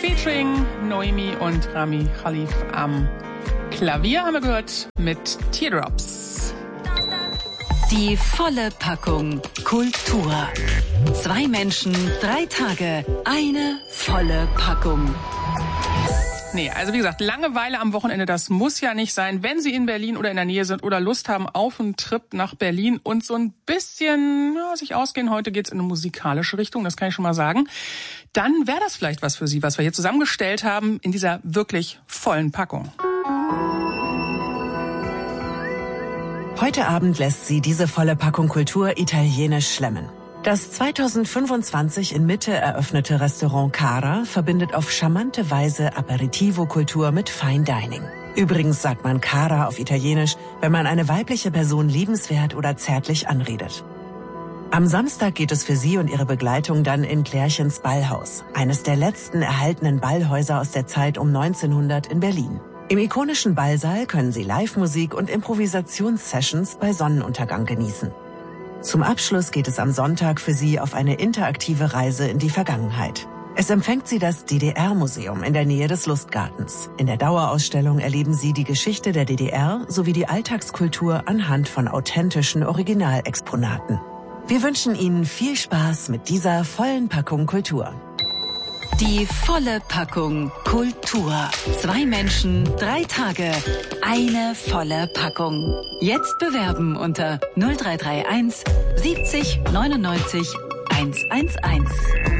featuring Noemi und Rami Khalif am Klavier haben wir gehört mit Teardrops. Die volle Packung Kultur. 2 Menschen, 3 Tage, eine volle Packung. Nee, also wie gesagt, Langeweile am Wochenende, das muss ja nicht sein. Wenn Sie in Berlin oder in der Nähe sind oder Lust haben auf einen Trip nach Berlin und so ein bisschen sich ausgehen, heute geht's in eine musikalische Richtung, das kann ich schon mal sagen, dann wäre das vielleicht was für Sie, was wir hier zusammengestellt haben in dieser wirklich vollen Packung. Heute Abend lässt sie diese volle Packung Kultur italienisch schlemmen. Das 2025 in Mitte eröffnete Restaurant Cara verbindet auf charmante Weise Aperitivo-Kultur mit Fine Dining. Übrigens sagt man Cara auf Italienisch, wenn man eine weibliche Person liebenswert oder zärtlich anredet. Am Samstag geht es für sie und ihre Begleitung dann in Klärchens Ballhaus, eines der letzten erhaltenen Ballhäuser aus der Zeit um 1900 in Berlin. Im ikonischen Ballsaal können sie Live-Musik und Improvisationssessions bei Sonnenuntergang genießen. Zum Abschluss geht es am Sonntag für sie auf eine interaktive Reise in die Vergangenheit. Es empfängt sie das DDR-Museum in der Nähe des Lustgartens. In der Dauerausstellung erleben sie die Geschichte der DDR sowie die Alltagskultur anhand von authentischen Originalexponaten. Wir wünschen Ihnen viel Spaß mit dieser vollen Packung Kultur. Die volle Packung Kultur. 2 Menschen, 3 Tage, eine volle Packung. Jetzt bewerben unter 0331 70 99 111.